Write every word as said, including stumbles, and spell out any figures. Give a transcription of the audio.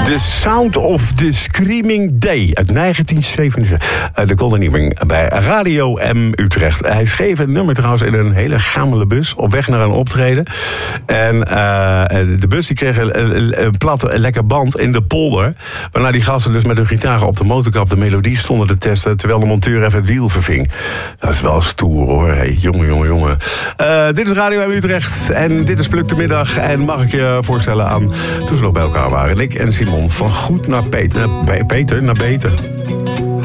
The Sound of the Screaming Day uit negentien zevenenzeventig. Uh, de Golden Earring bij Radio M Utrecht. Hij schreef het nummer trouwens in een hele gamele bus op weg naar een optreden. En uh, de bus die kreeg een, een, een platte lekker band in de polder. Waarna die gasten dus met hun gitaar op de motorkap de melodie stonden te testen, terwijl de monteur even het wiel verving. Dat is wel stoer hoor. Hey, jongen, jongen, jongen. Uh, dit is Radio M Utrecht en dit is Pluk de Middag. En mag ik je voorstellen aan toen ze nog bij elkaar waren. Nick en Simon van goed naar Peter. Peter naar beter.